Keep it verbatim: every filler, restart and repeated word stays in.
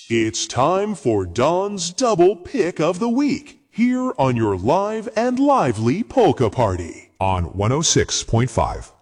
It's time for Don's Double Pick of the Week, here on your live and lively Polka Party on one oh six point five.